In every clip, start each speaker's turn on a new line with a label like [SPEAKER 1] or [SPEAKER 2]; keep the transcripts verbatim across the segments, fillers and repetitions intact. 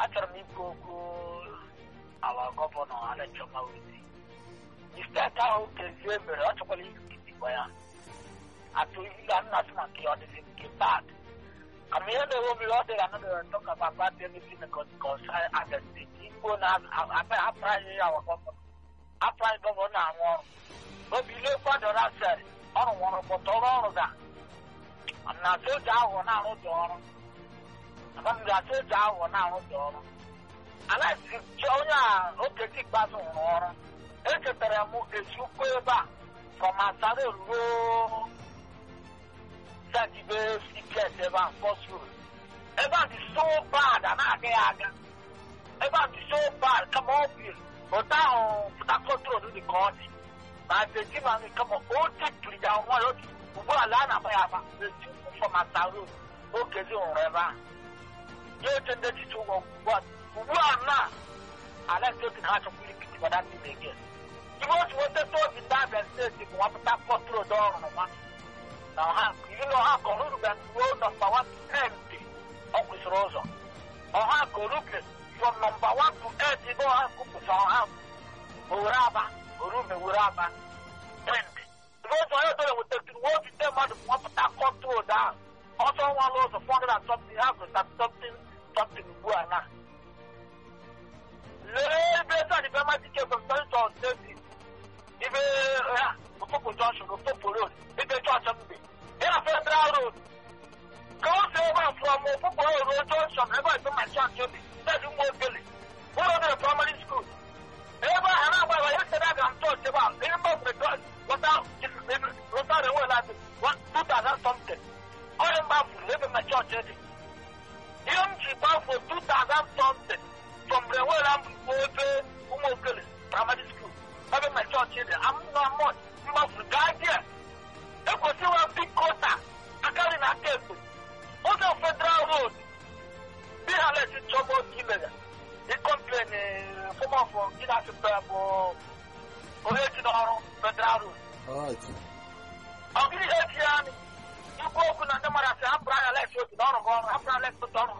[SPEAKER 1] achọrọ m ikwu okwu our gọvanọ Alex Omoruzi. Steeti ahụ kezie mere ọ chọkwala ikitikwa ya atụ ilu anasị na nke ọ dịzi nke bad. Kama ihe na-ewe mmiri ọ dịghị anọdụ talk about bad anything concern Abia State. Igbo na-apụrụ ya our gọvanọ apụrụ gọvanọ na-arụ ọrụ obi ile kwadoro asịrị ọrụ nwụrụ pụta ọrụ ọrụ ga na soja ahụ na-arụ dị ọrụ na soja ahụ na-arụ dị ọrụ anaghị onye a oge ikpeazụ nwụrụ ọrụ echetara m eziukwu ebe a from Asare ruo Sajibe C P S ebe a fọsuru ebe a dị so bad a na-agaghị aga ebe a dị so bad kama ọ bụ ụta ahụ pụta kọntrol dị ka ọ dị ma deji ma kama o tipụrụ ya nwa ya otu ugbu a laa na-agba ya aba eziukwu from Asare okezi nwụrụ ebe a ya oche ndị echiche ụgwọ ugbu a na Alex Obi na ha chọkwara ikiti gbada ndị bekee ibe otu nwoke obi ndị Abia steeti bụ nwapụta kọntrol ọrụ nwa na ọha ilu ọha korube ruo nọmba one to eight ọ kwụsịrị ụzọ ọha korube from nọmba one to eight ebe ọha kwụsịrị ọha owere aba orube were aba trend ebe ụzọ onye dole wetatụrụ nwa obi ndị mmadụ nwapụta kọntrol ahụ ọsọ nwala ụzọ four hundred and something ha kwụsịrị something something ugbu a na lee ebe esa dị be mmadụ ike from Sonsor steeti ibe ha Opopo Junction Opopo Road ebe chọọchị mbe ya Federal Road ka o si ebe a from Opopo Road Junction ebe a ebe ma chọọchị obi steeti nwa okele ụlọ dị primary school ebe a ha na-agba ya sere aga m chọọchị ebe a ebe mgbe wata rotary enwe ladị two thousand something onye mgba furu ebe ma chọọchị dị ihe m ji gbafo two thousand something from Rewela mbụ ebe ụmụ okele primary school ebe ma chọọchị dị amụna mọt mgbafuru gaa die ekwesịwa big kota akarị na aka ekpe ụzọ Federal Road dị ha lesi chọbọ kimega ịkọmplen fọmọfọ gị na-asịpụ bụ onye ji n'ọrụ Federal Road ọ gịrị ihe ji ya anyị ikwu okwu na ndị mmadụ asị hapụrụ anya Alex Obi na ọrụ gị ọrụ hapụrụ Alex Obi ọrụ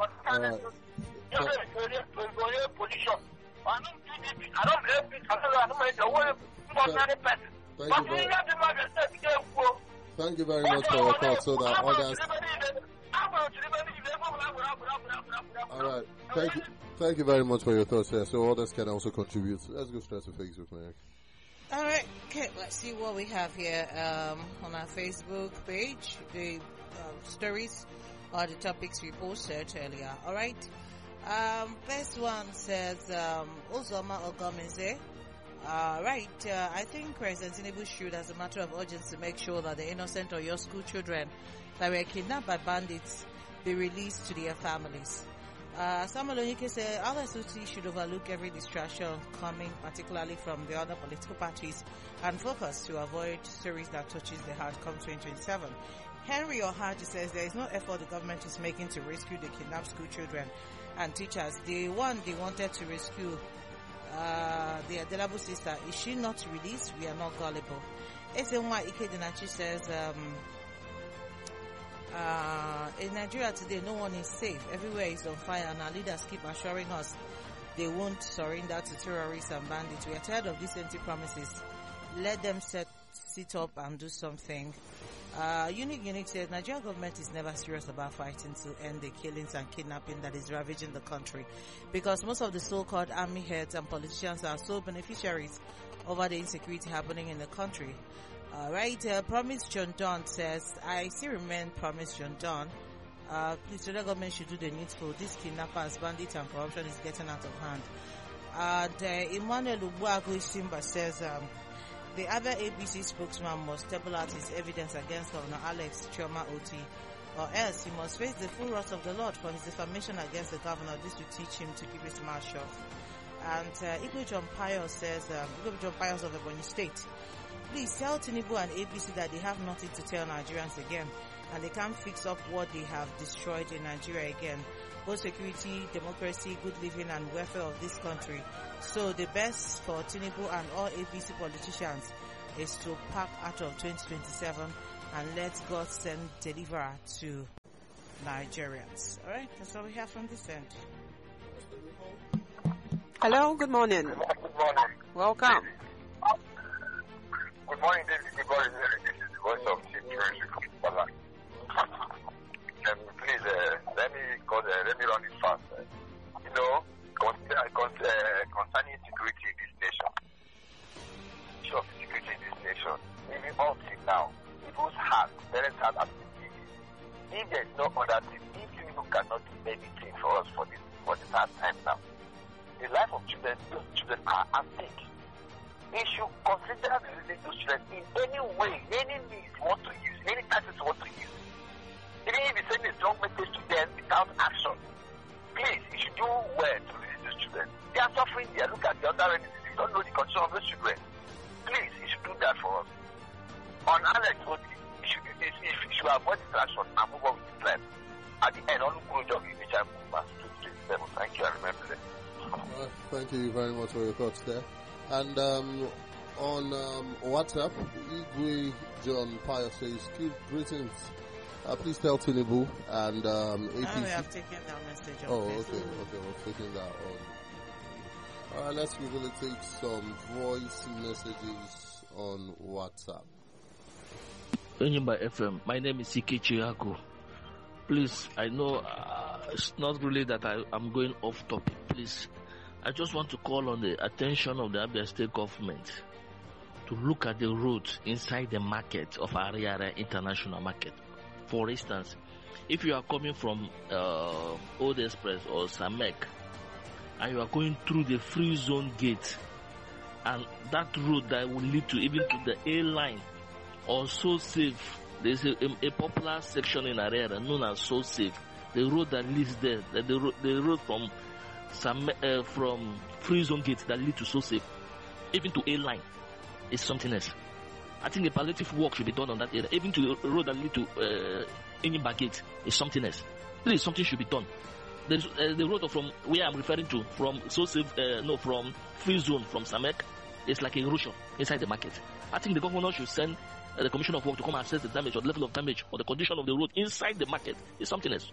[SPEAKER 1] gị onye polishọn I don't blame it. I don't know the way ordinary person. But we have the market to
[SPEAKER 2] Thank you very much for your thoughts so that others. All right. Thank you. Thank you very much for your thoughts here. So others can also contribute. Let's go straight to Facebook, Mayak.
[SPEAKER 3] All right. Okay. Let's see what we have here um, on our Facebook page. The uh, stories or the topics we posted earlier. All right. Um, first one says, um, Uzoma Ogomeze. Uh, right, uh, I think President Tinubu should, as a matter of urgency, make sure that the innocent or your school children that were kidnapped by bandits be released to their families. Uh, Samuel Onyike said, Al S O T should overlook every distraction coming, particularly from the other political parties, and focus to avoid stories that touches the heart come twenty twenty-seven. Henry Ohaji says there is no effort the government is making to rescue the kidnapped school children and teachers. The one they wanted to rescue, uh, the Adelabu sister, is she not released? We are not gullible. Ezenwa Ikedinachi says, um, uh, in Nigeria today, no one is safe. Everywhere is on fire, and our leaders keep assuring us they won't surrender to terrorists and bandits. We are tired of these empty promises. Let them set, sit up and do something. Uh, Unique Unique says Nigerian government is never serious about fighting to end the killings and kidnapping that is ravaging the country, because most of the so-called army heads and politicians are sole beneficiaries over the insecurity happening in the country. Uh, right, uh, Promise John Don says, I still remain Promise John Don. Uh, please, the government should do the needful. This kidnappers, bandits and corruption is getting out of hand. And uh, Emmanuel Ubuagu Simba says, um, the other A B C spokesman must table out his evidence against Governor Alex Chioma Oti, or else he must face the full wrath of the Lord for his defamation against the governor. This will teach him to keep his mouth shut. And uh, Igwe John Pius says, um, Igwe John Pius of Ebonyi State, please tell Tinubu and A B C that they have nothing to tell Nigerians again, and they can't fix up what they have destroyed in Nigeria again. Both security, democracy, good living and welfare of this country. So the best for Tinubu and all A B C politicians is to pack out of twenty twenty-seven and let God send deliverer to Nigerians. Alright, that's all we have from this end.
[SPEAKER 4] Hello, good morning.
[SPEAKER 1] Good morning.
[SPEAKER 4] Welcome.
[SPEAKER 1] Good morning, this is the voice, this is the voice of Chief Treasury from Bala. Um, please, uh, let me go there, let me run it fast. Uh, you know, con- uh, con- uh, concerning security in this nation, issue of security in this nation, even up till now, people's hearts, parents' hearts are beating. If there's no other thing, if people cannot do anything for us for this, for the last time now, the life of children, those children are at stake. They should consider releasing those children in any way, any means you want to use, any tactics you want to use. Even if you send a strong message to them without action, please, you should do well to release those children. They are suffering there. Look at the other entities. You don't know the condition of those children. Please, you should do that for us. On Alex Oti, you should do this. If you should avoid distraction and move on with his life. At the end, all the good job in which I move past twenty twenty-seven. Thank you. I remember that.
[SPEAKER 2] Uh, thank you very much for your thoughts there. And um, on um, WhatsApp, Igwe John Pius says, "Good greetings. Uh, please tell Tinubu and um, A P C."
[SPEAKER 3] Now we have taken that message.
[SPEAKER 2] Oh,
[SPEAKER 3] on
[SPEAKER 2] okay, okay, we're taking that on. All right, let's quickly take some voice messages on WhatsApp.
[SPEAKER 5] Enyimba F M. My name is Ikechi Aku. Please, I know uh, it's not really that I, I'm going off topic. Please, I just want to call on the attention of the Abia State government to look at the roads inside the market of Ariara International Market. For instance, if you are coming from uh, Old Express or Samek and you are going through the free zone gate, and that road that will lead to even to the A line or So Safe, there's a, a, a popular section in Ariara known as So Safe. The road that leads there, the, the, road, the road from some uh, from free zone gate that lead to So Safe, even to A line, is something else. I think the palliative work should be done on that area. Even to the road that lead to uh, Enyimba Gate is something else. Please, something should be done. There's, uh, the road from where I'm referring to, from So Safe, uh, no, from free zone from Samek, is like a erosion inside the market. I think the governor should send uh, the Commission of Work to come and assess the damage or the level of damage or the condition of the road inside the market is something else.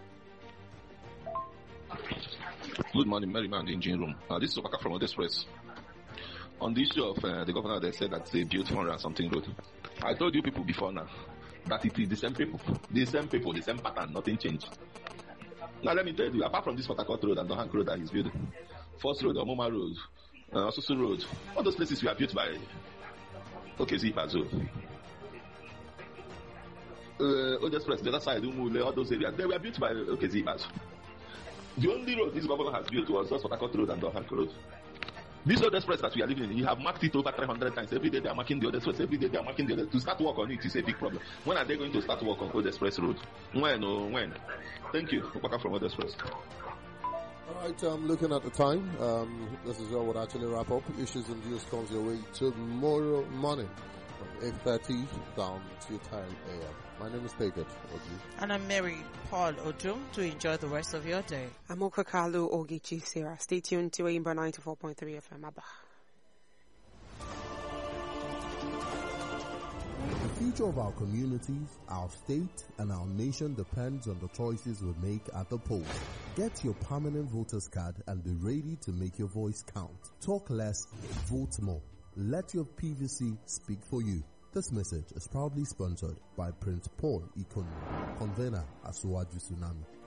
[SPEAKER 6] Good morning, Merryman, the engine room. Uh, this is Obaka from Old Express. On the issue of uh, the governor, they said that they built four hundred something road. I told you people before now that it is the same people, the same people, the same pattern, nothing changed. Now let me tell you, apart from this Port Harcourt road and Dohank road that he's building, First Road, Omoma Road, uh, Osusu Road, all those places were built by O K Z Pazo. Uh, Old Express, the other side, Umule, all those areas, they were built by O K Z Pazo. The only road this governor has built was just Port Harcourt road and Dohank road. This Old Express that we are living in, you have marked it over three hundred times. Every day they are marking the Old Express. Every day they are marking the Old Express. To start work on it is a big problem. When are they going to start work on Old Express road? When or when? Thank you. Obaka from Old Express.
[SPEAKER 2] All right, um, looking at the time, um, this is all would actually wrap up. Issues and Views comes your way tomorrow morning from eight thirty down to ten a.m. My name is Taker Oji.
[SPEAKER 3] And I'm Mary Paul Odum to enjoy the rest of your day.
[SPEAKER 4] I'm Okakalu Ogichi Sarah. Stay tuned to Aimba ninety-four point three F M. Abba.
[SPEAKER 7] The future of our communities, our state, and our nation depends on the choices we make at the polls. Get your permanent voter's card and be ready to make your voice count. Talk less, vote more. Let your P V C speak for you. This message is proudly sponsored by Prince Paul Ikonu, convener at Suwaju Tsunami.